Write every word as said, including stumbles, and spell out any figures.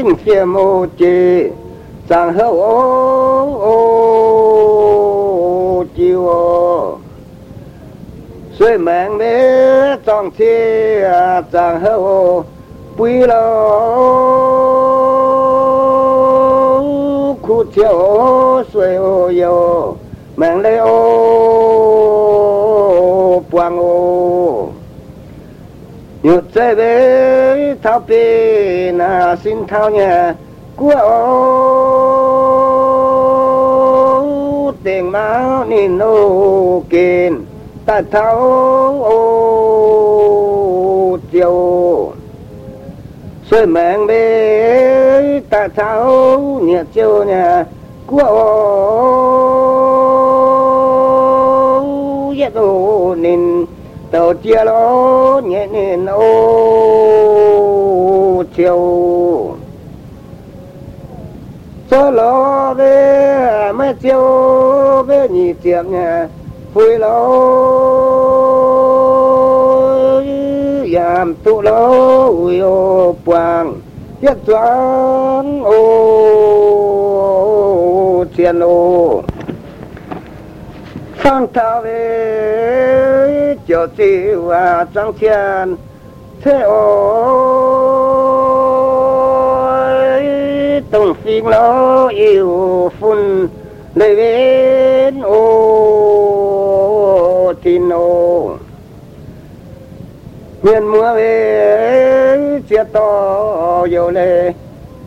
xin phía mô chê chẳng hữu ô ô chiều ô suy mạng mê trong chê chẳng hữu ô quý lô khu chiều ô suy ô yêu mạng lê ô quang ô nhột chế bế thao bê na xin thao nhà của ô tiền máu nín ô kên ta thao ô chiều xuôi mạng bế ta thao nhiệt chiều nhà của ô yết ô nín tàu chia lỗ nhẹ nên ô chiều cho lỗ về mấy chiều về nhị tiệm nhà vui lỗ giảm tụ lỗ ui ô quang thiết doán ô thiên ô sang thao về chiều chiều à trăng thiên thế ôi tung phim lỗ yêu phun lời bên ô tin ô miền mưa về chia to yêu lệ